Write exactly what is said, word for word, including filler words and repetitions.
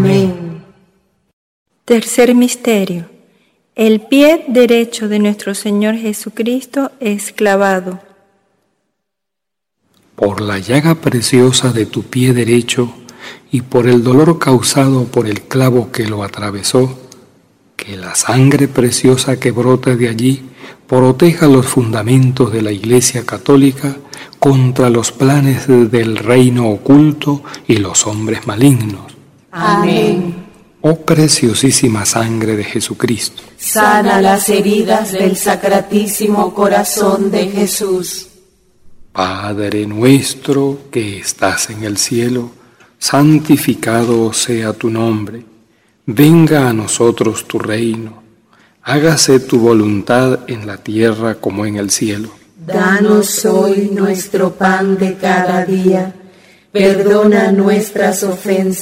Amén. Tercer misterio. El pie derecho de nuestro Señor Jesucristo es clavado. Por la llaga preciosa de tu pie derecho y por el dolor causado por el clavo que lo atravesó, que la sangre preciosa que brota de allí proteja los fundamentos de la Iglesia Católica contra los planes del reino oculto y los hombres malignos. Amén. Oh preciosísima sangre de Jesucristo, Sana las heridas del Sacratísimo Corazón de Jesús. Padre nuestro que estás en el cielo, santificado sea tu nombre. Venga a nosotros tu reino. Hágase tu voluntad en la tierra como en el cielo. Danos hoy nuestro pan de cada día. Perdona nuestras ofensas